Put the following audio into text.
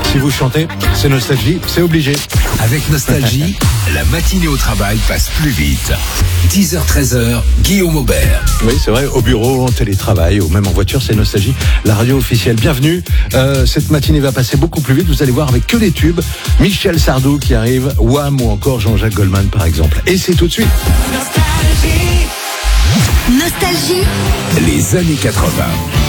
Si vous chantez, c'est Nostalgie, c'est obligé. Avec Nostalgie, la matinée au travail passe plus vite. 10h-13h, Guillaume Aubert. Oui, c'est vrai, au bureau, en télétravail, ou même en voiture, c'est Nostalgie, la radio officielle. Bienvenue. Cette matinée va passer beaucoup plus vite, vous allez voir, avec que les tubes. Michel Sardou qui arrive, Wham ou encore Jean-Jacques Goldman par exemple. Et c'est tout de suite. Nostalgie. Les années 80.